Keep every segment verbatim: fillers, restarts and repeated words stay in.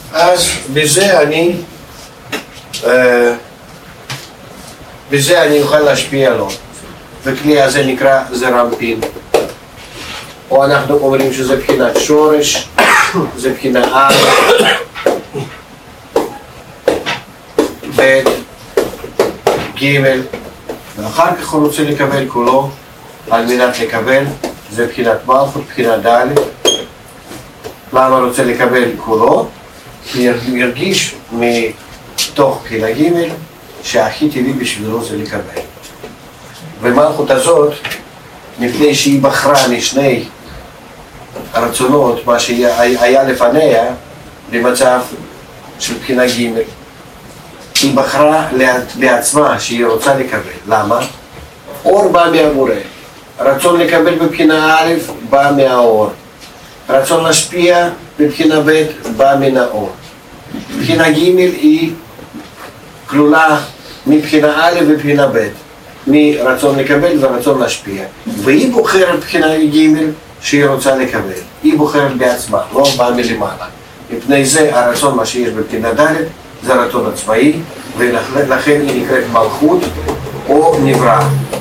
אז בזה אני, אה, בזה אני אוכל להשפיע לו. וכלי הזה נקרא זרמפין. או אנחנו אומרים שזה בחינת שורש, זה בחינה א', ב', ג', ואחר כך הוא רוצה לקבל כולו, על מנת לקבל, זה בחינת מלכות, בחינת ד'. למה הוא רוצה לקבל כולו? כי הוא ירגיש מתוך בחינה ג' שהכי טבעי בשבילו זה לקבל. ומלכות הזאת, מפני שהיא בחרה משני הרצונות, מה שהיה לפניה, במצב של בחינה ג', היא בחרה לעצמה שהיא רוצה לקבל. למה? אור בא מהבורא. רצון לקבל בבחינה א' בא מהאור. רצון להשפיע בבחינה ב' בא מן האור. בחינה ג' היא כלולה מבחינה א' ובבחינה ב', מרצון לקבל ורצון להשפיע. והיא בוחרת בחינה ג' שהיא רוצה לקבל. היא בוחרת בעצמה, לא באה מלמעלה. מפני זה הרצון מה שיש בבחינה ד' זה הרצון הצבאי, ולכן היא נקראת מלכות או נברא.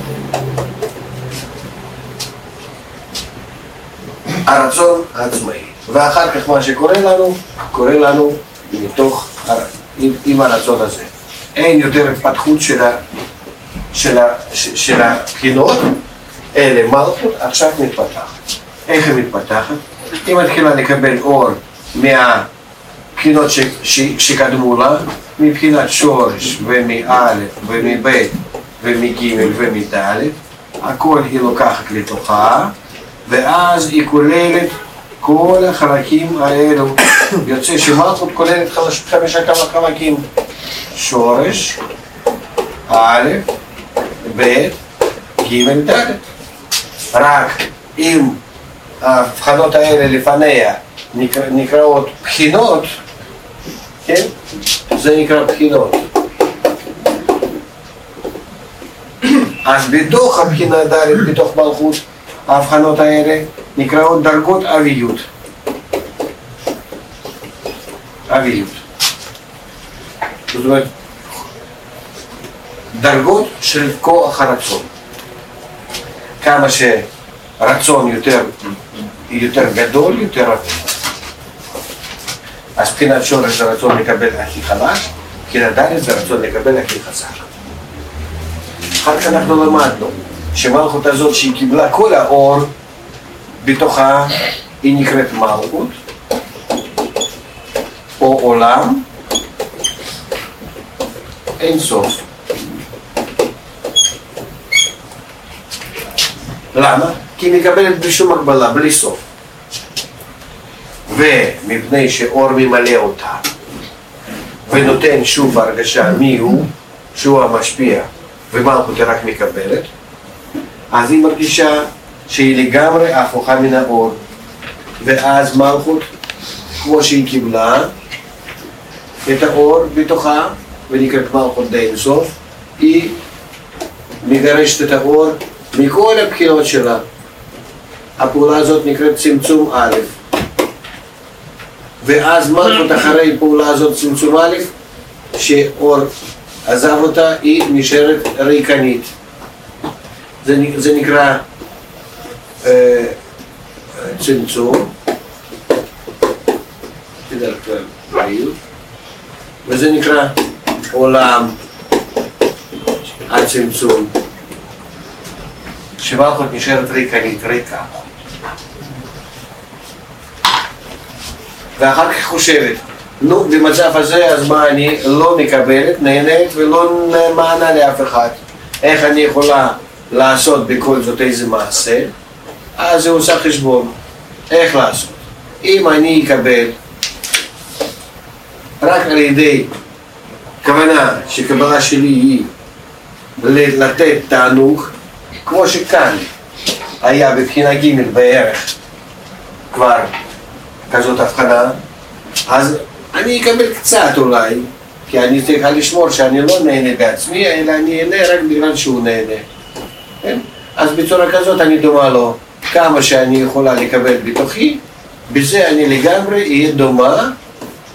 הרצון העצמאי. ואחר כך מה שקורה לנו, קורה לנו מתוך, עם, עם הרצון הזה. אין יותר התפתחות של, ה, של, ה, של הבחינות, אלה מלכות עכשיו מתפתחת. איך היא מתפתחת? היא מתחילה לקבל אור מהבחינות ש, ש, שקדמו לה, מבחינת שורש ומא' ומב' ומג' ומד', הכל היא לוקחת לתוכה, ואז היא כוללת כל החלקים האלו. יוצא שמלכות כוללת חמישה כמה חלקים: שורש, א', ב', ג', ד'. רק אם ההבחנות האלה לפניה נקרא, נקראות בחינות, כן? זה נקרא בחינות. אז בתוך הבחינה ד', בתוך מלכות, ההבחנות האלה נקראות דרגות אביות. אביות. זאת אומרת, דרגות של כוח הרצון. כמה שרצון יותר, יותר גדול, יותר אבי. אז בחינת שורש זה רצון לקבל הכי חלש, בחינת ד' זה רצון לקבל הכי חזק. אחר כך אנחנו למדנו שמלכות הזאת שהיא קיבלה כל האור בתוכה, היא נקראת מלכות או עולם אין סוף. למה? כי היא מקבלת בלי שום הגבלה, בלי סוף. ומפני שאור ממלא אותה ונותן שוב הרגשה מי הוא, שהוא המשפיע ומלכות היא רק מקבלת, אז היא מרגישה שהיא לגמרי הפוכה מן האור. ואז מלכות, כמו שהיא קיבלה את האור בתוכה ונקראת מלכות די אינסוף, היא מגרשת את האור מכל הבחינות שלה. הפעולה הזאת נקראת צמצום א', ואז מלכות אחרי פעולה הזאת צמצום א', שאור עזב אותה, היא נשארת ריקנית. זה, זה נקרא אה, צמצום, בדרך כלל, וזה נקרא עולם הצמצום, שמלכות נשארת ריקנית, ריקה. ואחר כך חושבת, נו, במצב הזה, אז מה אני לא מקבלת, נהנית ולא מענה לאף אחד. איך אני יכולה לעשות בכל זאת איזה מעשה? אז זה עושה חשבון. איך לעשות? אם אני אקבל רק על ידי כוונה שקבלה שלי היא לתת תענוג, כמו שכאן היה בבחינה ג' בערך כבר כזאת הבחנה, אז אני אקבל קצת אולי, כי אני צריכה לשמור שאני לא נהנה בעצמי, אלא אני נהנה רק בגלל שהוא נהנה. כן? אז בצורה כזאת אני דומה לו. כמה שאני יכולה לקבל בתוכי, בזה אני לגמרי אהיה דומה